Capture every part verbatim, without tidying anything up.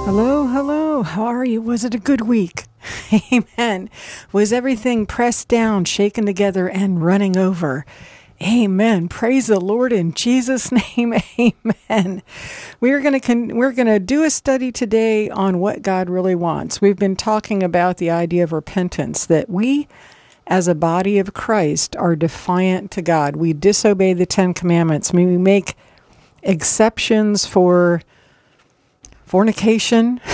Hello, hello. How are you? Was it a good week? Amen. Was everything pressed down, shaken together, and running over? Amen. Praise the Lord in Jesus' name. Amen. We're going to con- we're going to do a study today on what God really wants. We've been talking about the idea of repentance, that we as a body of Christ are defiant to God. We disobey the Ten Commandments. I mean, we make exceptions for fornication,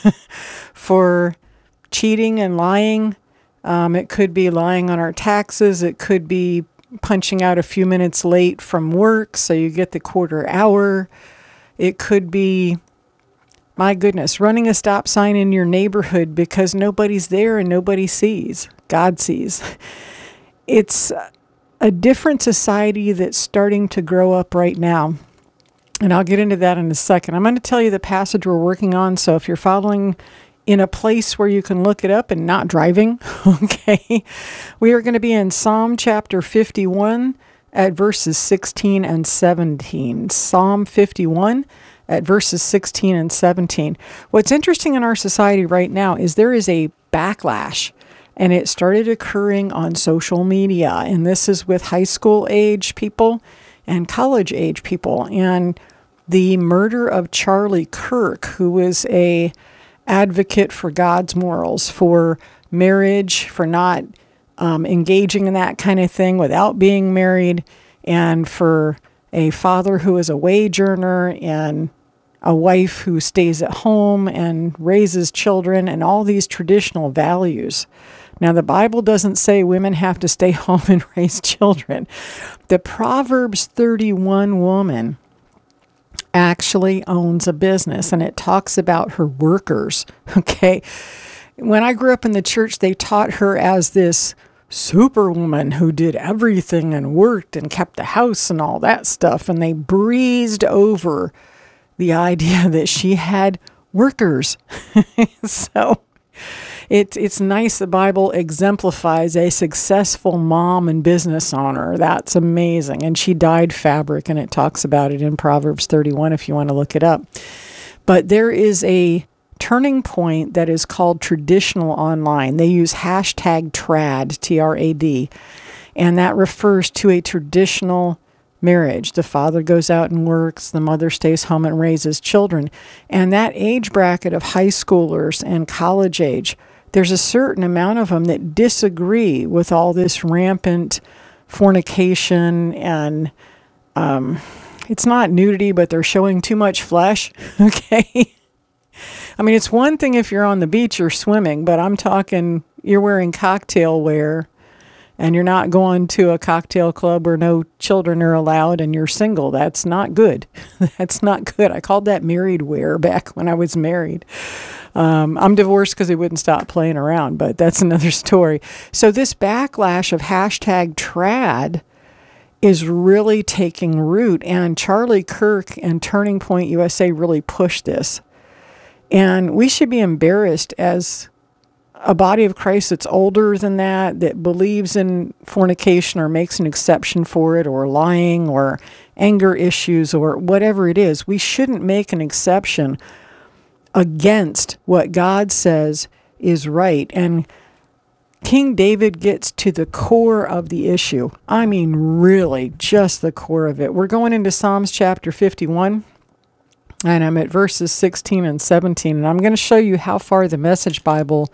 for cheating and lying. Um, it could be lying on our taxes. It could be punching out a few minutes late from work so you get the quarter hour. It could be, my goodness, running a stop sign in your neighborhood because nobody's there and nobody sees. God sees. It's a different society that's starting to grow up right now. And I'll get into that in a second. I'm going to tell you the passage we're working on. So if you're following in a place where you can look it up and not driving, okay, we are going to be in Psalm chapter fifty-one at verses sixteen and seventeen. Psalm fifty-one at verses sixteen and seventeen. What's interesting in our society right now is there is a backlash, and it started occurring on social media. And this is with high school age people and college age people. And the murder of Charlie Kirk, who was a advocate for God's morals, for marriage, for not um, engaging in that kind of thing without being married, and for a father who is a wage earner and a wife who stays at home and raises children, and all these traditional values. Now, the Bible doesn't say women have to stay home and raise children. The Proverbs thirty-one woman actually owns a business, and it talks about her workers, okay? When I grew up in the church, they taught her as this superwoman who did everything and worked and kept the house and all that stuff, and they breezed over the idea that she had workers. So It's it's nice the Bible exemplifies a successful mom and business owner. That's amazing. And she dyed fabric, and it talks about it in Proverbs thirty-one if you want to look it up. But there is a turning point that is called traditional online. They use hashtag trad, T R A D, and that refers to a traditional marriage. The father goes out and works, the mother stays home and raises children. And that age bracket of high schoolers and college age, there's a certain amount of them that disagree with all this rampant fornication, and um, it's not nudity, but they're showing too much flesh, okay? I mean, it's one thing if you're on the beach or swimming, but I'm talking you're wearing cocktail wear, and you're not going to a cocktail club where no children are allowed and you're single. That's not good. That's not good. I called that married wear back when I was married. Um, I'm divorced because he wouldn't stop playing around, but that's another story. So this backlash of hashtag trad is really taking root, and Charlie Kirk and Turning Point U S A really pushed this. And we should be embarrassed as a body of Christ that's older than that, that believes in fornication or makes an exception for it, or lying or anger issues or whatever it is. We shouldn't make an exception against what God says is right. And King David gets to the core of the issue. I mean, really, just the core of it. We're going into Psalms chapter fifty-one. And I'm at verses sixteen and seventeen. And I'm going to show you how far the Message Bible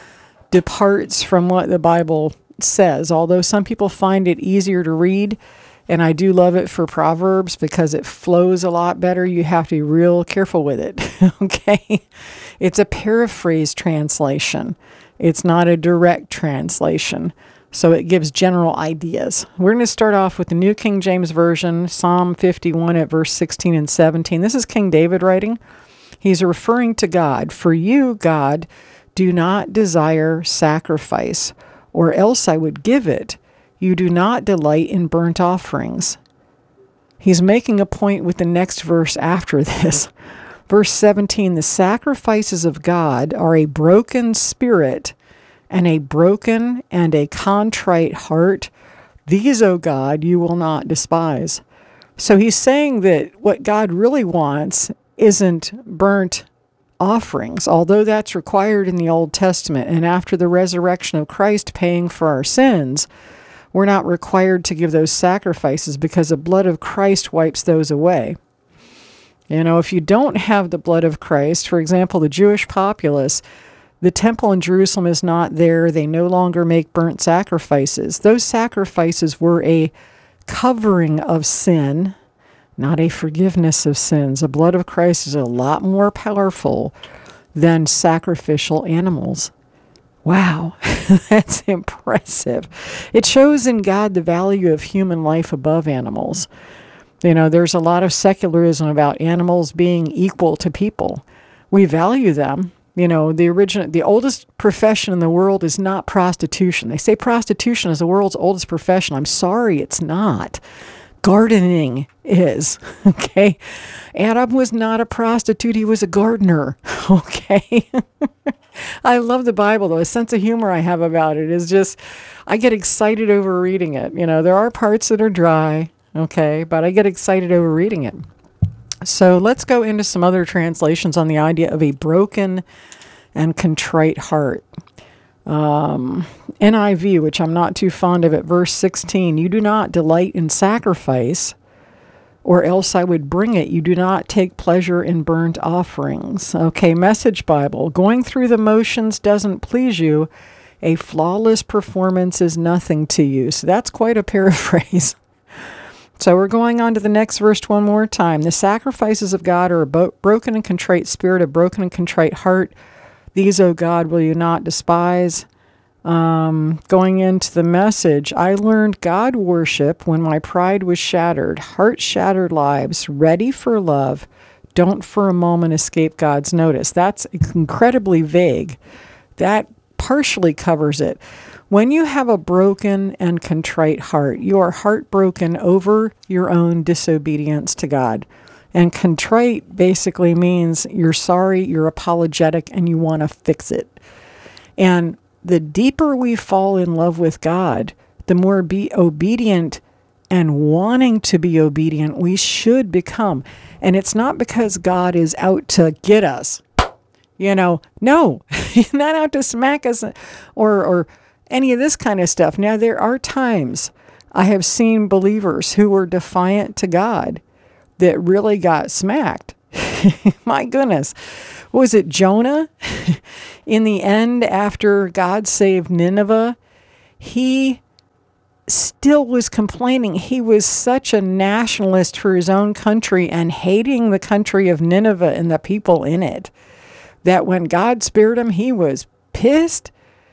departs from what the Bible says. Although some people find it easier to read, and I do love it for Proverbs because it flows a lot better. You have to be real careful with it, okay? It's a paraphrase translation. It's not a direct translation. So it gives general ideas. We're going to start off with the New King James Version, Psalm fifty-one at verse sixteen and seventeen. This is King David writing. He's referring to God. For you, God, do not desire sacrifice, or else I would give it. You do not delight in burnt offerings. He's making a point with the next verse after this. Verse seventeen, the sacrifices of God are a broken spirit, and a broken and a contrite heart. These, O God, you will not despise. So he's saying that what God really wants isn't burnt offerings, although that's required in the Old Testament, and after the resurrection of Christ paying for our sins, we're not required to give those sacrifices because the blood of Christ wipes those away. You know, if you don't have the blood of Christ, for example, the Jewish populace, the temple in Jerusalem is not there. They no longer make burnt sacrifices. Those sacrifices were a covering of sin, not a forgiveness of sins. The blood of Christ is a lot more powerful than sacrificial animals. Wow, that's impressive. It shows in God the value of human life above animals. You know, there's a lot of secularism about animals being equal to people. We value them. You know, the original, the oldest profession in the world is not prostitution. They say prostitution is the world's oldest profession. I'm sorry, it's not. Gardening is, okay? Adam was not a prostitute. He was a gardener, okay? I love the Bible, though. A sense of humor I have about it is just, I get excited over reading it. You know, there are parts that are dry, okay, but I get excited over reading it. So let's go into some other translations on the idea of a broken and contrite heart. Um, N I V, which I'm not too fond of, at verse sixteen, you do not delight in sacrifice, or else I would bring it. You do not take pleasure in burnt offerings. Okay, Message Bible, going through the motions doesn't please you. A flawless performance is nothing to you. So that's quite a paraphrase. So we're going on to the next verse one more time. The sacrifices of God are a bo- broken and contrite spirit, a broken and contrite heart. These, O God, will you not despise? Um, going into the Message, I learned God worship when my pride was shattered. Heart-shattered lives, ready for love, don't for a moment escape God's notice. That's incredibly vague. That partially covers it. When you have a broken and contrite heart, you are heartbroken over your own disobedience to God. And contrite basically means you're sorry, you're apologetic, and you want to fix it. And the deeper we fall in love with God, the more be obedient and wanting to be obedient we should become. And it's not because God is out to get us. You know, no, he's not out to smack us or or any of this kind of stuff. Now, there are times I have seen believers who were defiant to God that really got smacked. My goodness. Was it Jonah? In the end, after God saved Nineveh, he still was complaining. He was such a nationalist for his own country and hating the country of Nineveh and the people in it, that when God spared him, he was pissed.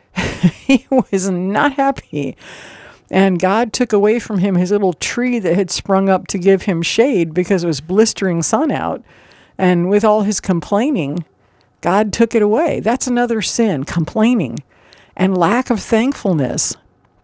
He was not happy. And God took away from him his little tree that had sprung up to give him shade because it was blistering sun out. And with all his complaining, God took it away. That's another sin, complaining and lack of thankfulness.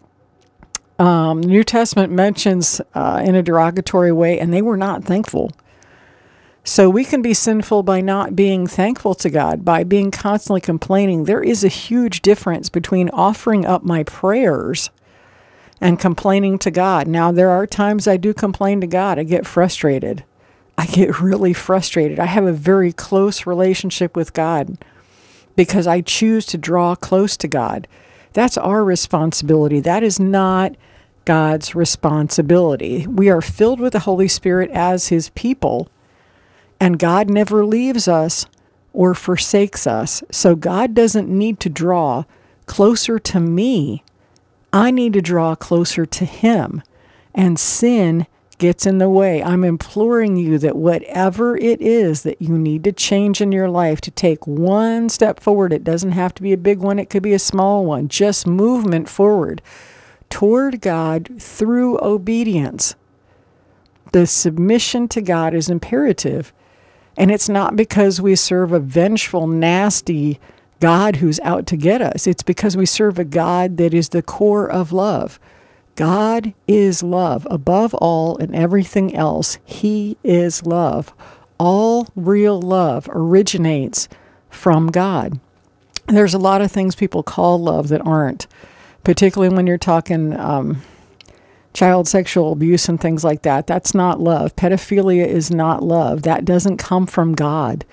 Um, the New Testament mentions uh, in a derogatory way, and they were not thankful. So we can be sinful by not being thankful to God, by being constantly complaining. There is a huge difference between offering up my prayers and complaining to God. Now, there are times I do complain to God. I get frustrated. I get really frustrated. I have a very close relationship with God because I choose to draw close to God. That's our responsibility. That is not God's responsibility. We are filled with the Holy Spirit as his people, and God never leaves us or forsakes us. So God doesn't need to draw closer to me. I need to draw closer to him. And sin gets in the way. I'm imploring you that whatever it is that you need to change in your life, to take one step forward. It doesn't have to be a big one. It could be a small one. Just movement forward toward God through obedience. The submission to God is imperative. And it's not because we serve a vengeful, nasty God who's out to get us. It's because we serve a God that is the core of love. God is love. Above all and everything else, he is love. All real love originates from God. There's a lot of things people call love that aren't, particularly when you're talking um, child sexual abuse and things like that. That's not love. Pedophilia is not love. That doesn't come from God.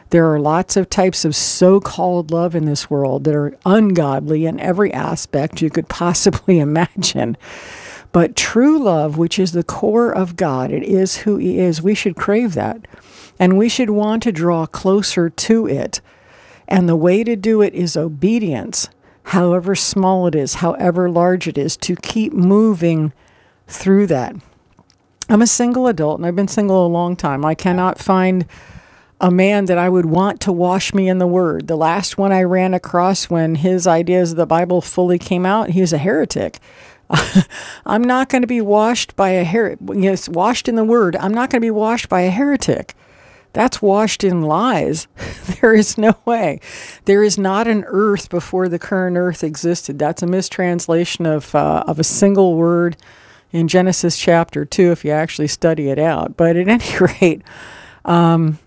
There are lots of types of so-called love in this world that are ungodly in every aspect you could possibly imagine. But true love, which is the core of God, it is who He is, we should crave that. And we should want to draw closer to it. And the way to do it is obedience, however small it is, however large it is, to keep moving through that. I'm a single adult, and I've been single a long time. I cannot find a man that I would want to wash me in the Word. The last one I ran across when his ideas of the Bible fully came out, he was a heretic. I'm not going to be washed by a heretic. Yes, washed in the Word. I'm not going to be washed by a heretic. That's washed in lies. There is no way. There is not an earth before the current earth existed. That's a mistranslation of uh, of a single word in Genesis chapter two, if you actually study it out. But at any rate, um,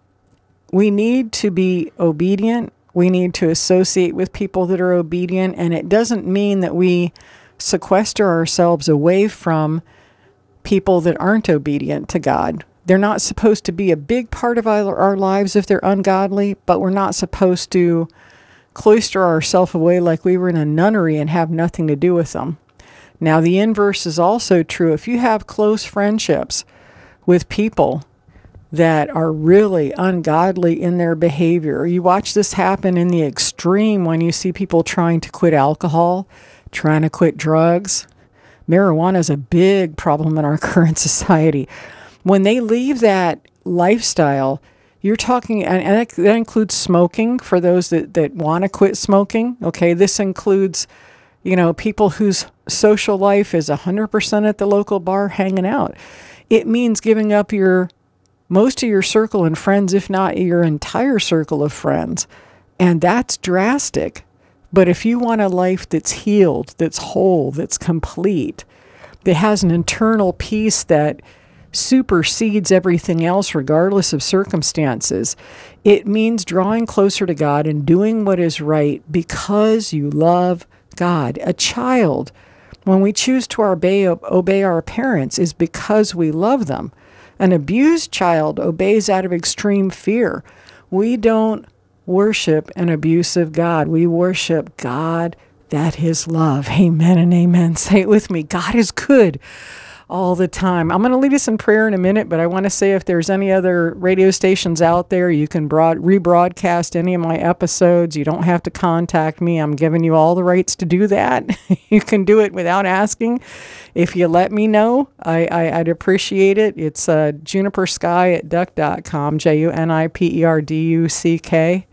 we need to be obedient. We need to associate with people that are obedient. And it doesn't mean that we sequester ourselves away from people that aren't obedient to God. They're not supposed to be a big part of our, our lives if they're ungodly, but we're not supposed to cloister ourselves away like we were in a nunnery and have nothing to do with them. Now, the inverse is also true. If you have close friendships with people that are really ungodly in their behavior, you watch this happen in the extreme when you see people trying to quit alcohol, trying to quit drugs. Marijuana is a big problem in our current society. When they leave that lifestyle, you're talking, and that, that includes smoking for those that, that want to quit smoking. Okay, this includes, you know, people whose social life is one hundred percent at the local bar hanging out. It means giving up your most of your circle and friends, if not your entire circle of friends. And that's drastic. But if you want a life that's healed, that's whole, that's complete, that has an internal peace that supersedes everything else regardless of circumstances, it means drawing closer to God and doing what is right because you love God. A child, when we choose to obey, obey our parents, is because we love them. An abused child obeys out of extreme fear. We don't worship an abusive God. We worship God that is love. Amen and amen. Say it with me. God is good all the time. I'm going to lead us in prayer in a minute, but I want to say if there's any other radio stations out there, you can broad, rebroadcast any of my episodes. You don't have to contact me. I'm giving you all the rights to do that. You can do it without asking. If you let me know, I, I, I'd appreciate it. It's uh, juniper sky at duck dot com, J U N I P E R D U C K.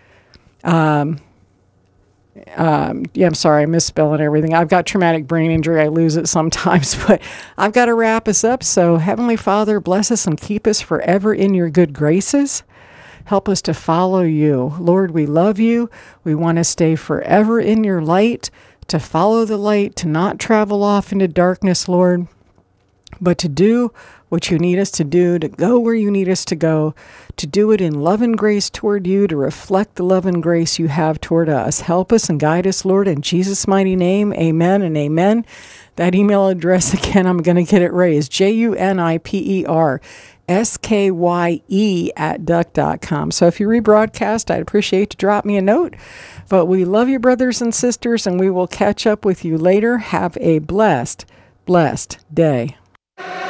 Um, Um, yeah, I'm sorry, I'm misspelling everything. I've got traumatic brain injury. I lose it sometimes, but I've got to wrap us up. So Heavenly Father, bless us and keep us forever in your good graces. Help us to follow you. Lord, we love you. We want to stay forever in your light, to follow the light, to not travel off into darkness, Lord, but to do what you need us to do, to go where you need us to go, to do it in love and grace toward you, to reflect the love and grace you have toward us. Help us and guide us, Lord, in Jesus' mighty name. Amen and amen. That email address, again, I'm going to get it right, is J U N I P E R S K Y E at duck dot com. So if you rebroadcast, I'd appreciate to drop me a note. But we love you, brothers and sisters, and we will catch up with you later. Have a blessed, blessed day.